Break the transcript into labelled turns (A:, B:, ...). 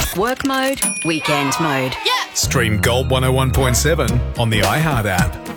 A: Work mode, weekend mode.
B: Yeah.
C: Stream Gold 101.7 on the iHeart app.